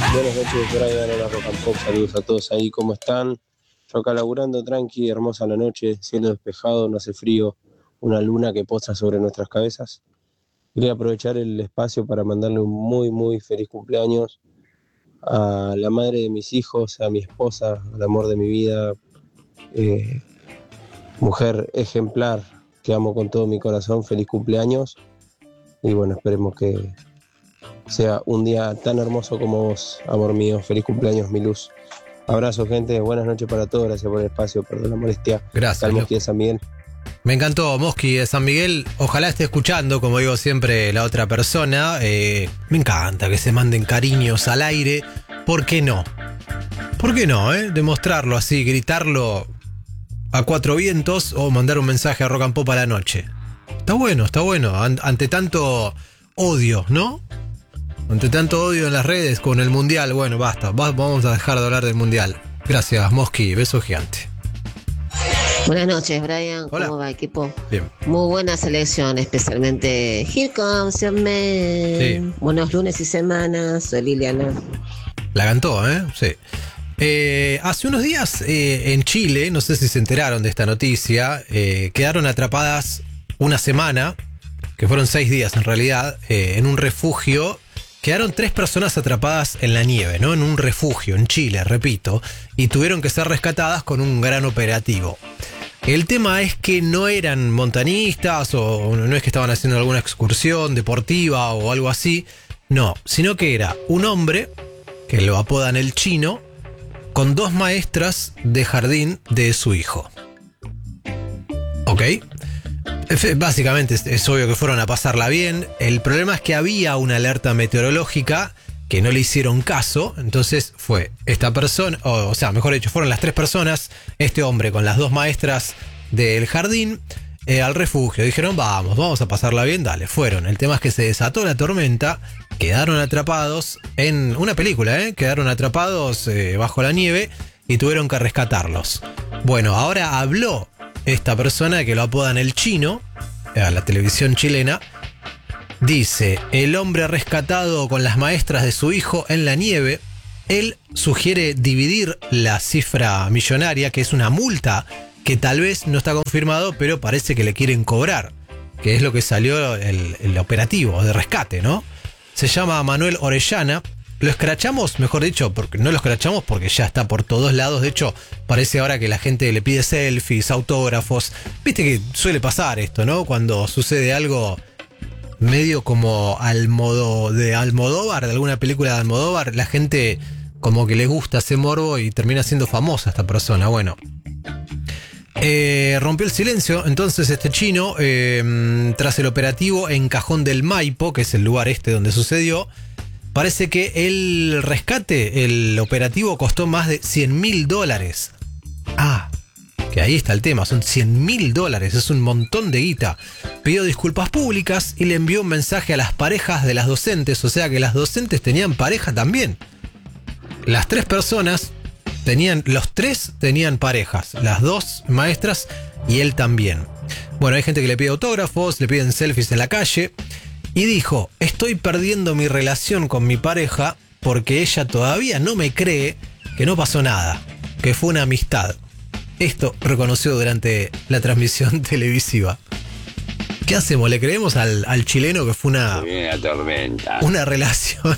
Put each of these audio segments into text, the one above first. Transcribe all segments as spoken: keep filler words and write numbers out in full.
Buenas noches, Brian, hola Rock and Pop, saludos a todos ahí, ¿cómo están? Yo acá laburando tranqui, hermosa la noche, cielo despejado, no hace frío, una luna que posa sobre nuestras cabezas. Quería aprovechar el espacio para mandarle un muy, muy feliz cumpleaños a la madre de mis hijos, a mi esposa, al amor de mi vida, eh, mujer ejemplar que amo con todo mi corazón, feliz cumpleaños. Y bueno, esperemos que sea un día tan hermoso como vos, amor mío. Feliz cumpleaños, mi luz. Abrazo, gente. Buenas noches para todos. Gracias por el espacio, perdón la molestia. Gracias. Al Mosqui de San Miguel. Me encantó, Mosqui de San Miguel. Ojalá esté escuchando, como digo siempre, la otra persona. Eh, me encanta que se manden cariños al aire. ¿Por qué no? ¿Por qué no, eh? Demostrarlo así, gritarlo a cuatro vientos o mandar un mensaje a Rock and Pop a la noche. Está bueno, está bueno. Ante tanto odio, ¿no? Ante tanto odio en las redes con el Mundial. Bueno, basta, vamos a dejar de hablar del Mundial. Gracias, Mosqui, beso gigante. Buenas noches, Brian. Hola. ¿Cómo va, equipo? Bien. Muy buena selección, especialmente Here Comes Your Man. Sí. Buenos lunes y semanas. Soy Liliana. La cantó, ¿eh? Sí. Eh, hace unos días eh, en Chile, no sé si se enteraron de esta noticia, eh, quedaron atrapadas una semana, que fueron seis días en realidad, eh, en un refugio. Quedaron tres personas atrapadas en la nieve, ¿no? En un refugio en Chile, repito, y tuvieron que ser rescatadas con un gran operativo. El tema es que no eran montañistas o no es que estaban haciendo alguna excursión deportiva o algo así, no, sino que era un hombre, que lo apodan el Chino, con dos maestras de jardín de su hijo. ¿Ok? Básicamente es, es obvio que fueron a pasarla bien. El problema es que había una alerta meteorológica que no le hicieron caso. Entonces fue esta persona, o, o sea, mejor dicho, fueron las tres personas, este hombre con las dos maestras del jardín, eh, al refugio. Dijeron, vamos, vamos a pasarla bien, dale, fueron. El tema es que se desató la tormenta, quedaron atrapados en una película, ¿eh? Quedaron atrapados eh, bajo la nieve y tuvieron que rescatarlos. Bueno, ahora habló esta persona que lo apodan el Chino, a la televisión chilena. Dice, el hombre rescatado con las maestras de su hijo en la nieve, él sugiere dividir la cifra millonaria, que es una multa que tal vez no está confirmado, pero parece que le quieren cobrar, que es lo que salió el, el operativo de rescate, ¿no? Se llama Manuel Orellana. Lo escrachamos, mejor dicho, porque no lo escrachamos porque ya está por todos lados. De hecho, parece ahora que la gente le pide selfies, autógrafos. Viste que suele pasar esto, ¿no? Cuando sucede algo medio como al modo de Almodóvar, de alguna película de Almodóvar, la gente como que le gusta ese morbo y termina siendo famosa esta persona. Bueno, eh, rompió el silencio entonces este Chino eh, tras el operativo en Cajón del Maipo, que es el lugar este donde sucedió. Parece que el rescate, el operativo costó más de cien mil dólares. Ah, que ahí está el tema, son cien mil dólares, es un montón de guita. Pidió disculpas públicas y le envió un mensaje a las parejas de las docentes, o sea que las docentes tenían pareja también. Las tres personas tenían, los tres tenían parejas, las dos maestras y él también. Bueno, hay gente que le pide autógrafos, le piden selfies en la calle. Y dijo, estoy perdiendo mi relación con mi pareja porque ella todavía no me cree que no pasó nada, que fue una amistad. Esto reconoció durante la transmisión televisiva. ¿Qué hacemos? ¿Le creemos al, al chileno que fue una, una relación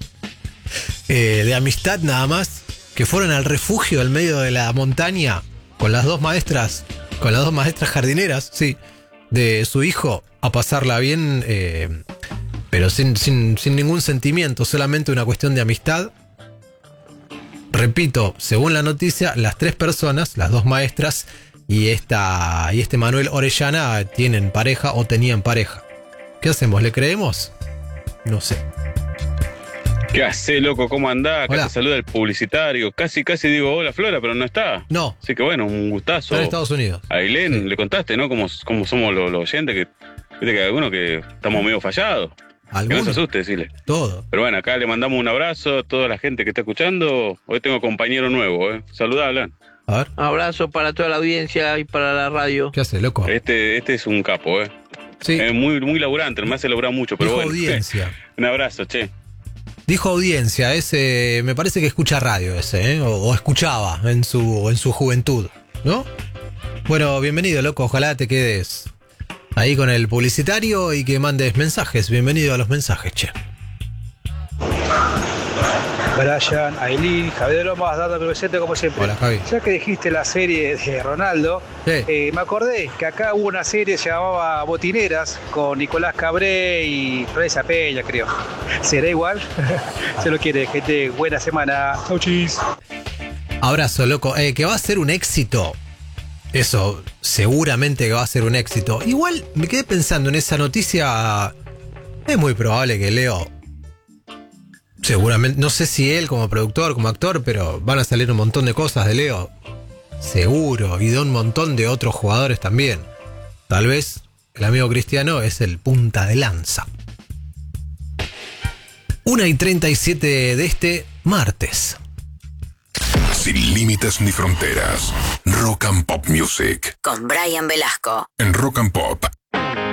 eh, de amistad nada más? Que fueron al refugio al medio de la montaña con las dos maestras, con las dos maestras jardineras, sí, de su hijo, a pasarla bien, eh, pero sin, sin, sin ningún sentimiento, solamente una cuestión de amistad. Repito, según la noticia, las tres personas, las dos maestras y esta y este Manuel Orellana tienen pareja o tenían pareja. ¿Qué hacemos? ¿Le creemos? No sé. ¿Qué hace, loco? ¿Cómo andás? Acá Hola. te saluda el publicitario. Casi, casi digo hola, Flora, pero no está. No. Así que bueno, un gustazo. Está en Estados Unidos. A Ailén, Sí. le contaste, ¿no? Cómo, cómo somos los, los oyentes, que viste que hay algunos que estamos medio fallados. Que no ¿Alguno? se asuste, decirle. Todo. Pero bueno, acá le mandamos un abrazo a toda la gente que está escuchando. Hoy tengo compañero nuevo, ¿eh? Saludá, Alan. A ver, Abrazo para toda la audiencia y para la radio. ¿qué hace, loco? Este, este es un capo, ¿eh? Sí, Es muy, muy laburante, me hace laburar mucho, pero dijo bueno. audiencia. Un abrazo, che. Dijo audiencia, ese me parece que escucha radio ese, ¿eh? o, o escuchaba en su, en su juventud, ¿no? Bueno, bienvenido, loco, ojalá te quedes ahí con el publicitario y que mandes mensajes. Bienvenido a los mensajes, che. Brian, Aileen, Javier Lomas, dando presente como siempre. Hola, Javi. Ya que dijiste la serie de Ronaldo, Sí. eh, me acordé que acá hubo una serie que se llamaba Botineras con Nicolás Cabré y Florencia Peña, creo. ¿Será igual? Se lo quiere, gente. Buena semana. Chau, chis. Abrazo, loco. Eh, que va a ser un éxito. Eso, seguramente que va a ser un éxito. Igual me quedé pensando en esa noticia. Es muy probable que Leo, seguramente, no sé si él como productor, como actor, pero van a salir un montón de cosas de Leo. Seguro. Y de un montón de otros jugadores también. Tal vez el amigo Cristiano es el punta de lanza. una y treinta y siete de este martes. Sin límites ni fronteras. Rock and Pop Music. Con Brian Velasco. En Rock and Pop.